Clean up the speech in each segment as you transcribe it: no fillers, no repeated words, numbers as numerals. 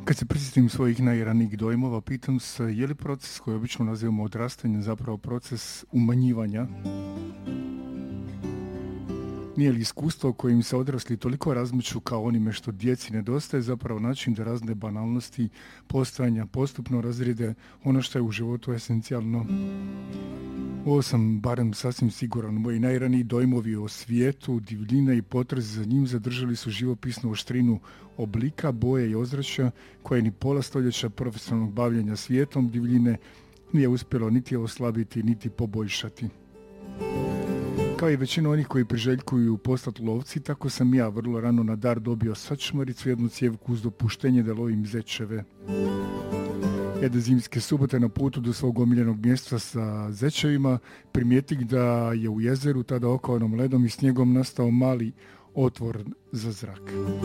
Kad se prisjetim svojih najranijih dojmova, pitam se je li proces koji obično nazivamo odrastanjem zapravo proces umanjivanja? Nije li iskustvo kojim se odrasli toliko razmeću kao onime što djeci nedostaje zapravo način da razne banalnosti postojanja postupno razrede ono što je u životu esencijalno? Ovo sam barem sasvim siguran. Moji najraniji dojmovi o svijetu, divljine i potrazi za njim zadržali su živopisnu oštrinu oblika, boje i ozračja koje ni pola stoljeća profesionalnog bavljenja svijetom divljine nije uspjelo niti oslabiti, niti poboljšati. Kao i većina onih koji priželjkuju postati lovci, tako sam ja vrlo rano na dar dobio sačmaricu, jednu cjevku uz dopuštenje da lovim zečeve. Jedne zimske subote na putu do svog omiljenog mjesta sa zečevima primijetih da je u jezeru, tada okovanom ledom i snijegom, nastao mali otvor za zrak.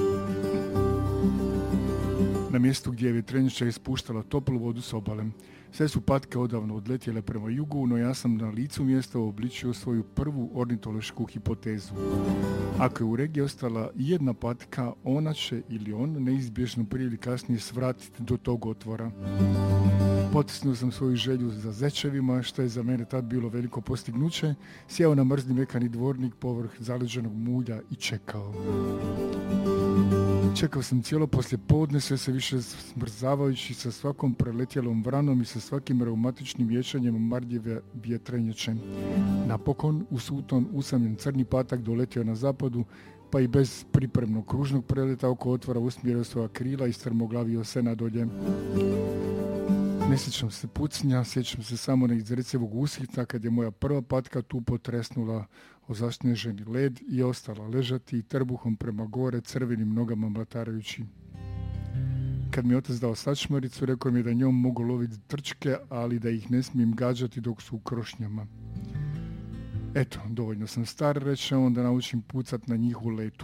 Na mjestu gdje je vjetrenjača ispuštala toplu vodu s obale. Sve su patke odavno odletjele prema jugu, no ja sam na licu mjesta obličio svoju prvu ornitološku hipotezu. Ako je u regiji ostala jedna patka, ona će ili on neizbježno prije ili kasnije svratiti do tog otvora. Potisnuo sam svoju želju za zečevima, što je za mene tad bilo veliko postignuće, sjeo na mrzni mekani dvornik povrh zaleđenog mulja i čekao. Čekao sam cijelo poslijepodne, sve se više smrzavajući sa svakom preletjelom vranom i sa svakim reumatičnim vječanjem marljive vjetrenjače. Napokon, u suton usamljen crni patak doletio na zapadu, pa i bez pripremnog kružnog preleta oko otvora usmjerio svoja krila i strmoglavio se nadolje. Ne sjećam se pucnja, sjećam se samo neizrecivog usihta kad je moja prva patka tu potresnula o zasnježeni led i ostala ležati trbuhom prema gore crvenim nogama mlatarajući. Kad mi je otac dao sačmaricu, rekao mi je da njom mogu loviti trčke, ali da ih ne smijem gađati dok su u krošnjama. Eto, dovoljno sam star, reče on, da naučim pucat na njih u letu.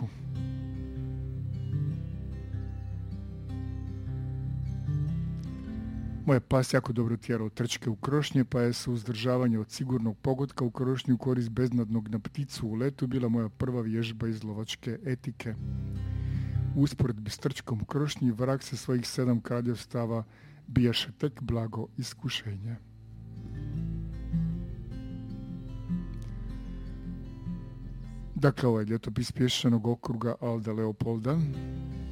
Moj pas jako dobro tjerao trčke u krošnje, pa je suzdržavanje od sigurnog pogotka u krošnju u korist beznadnog na pticu u letu bila moja prva vježba iz lovačke etike. U usporedbi s trčkom u krošnji, vrag se svojih 7 kraljevstava bijaše tek blago iskušenje. Dakle, ovaj ljetopis pješčanog okruga Alda Leopolda.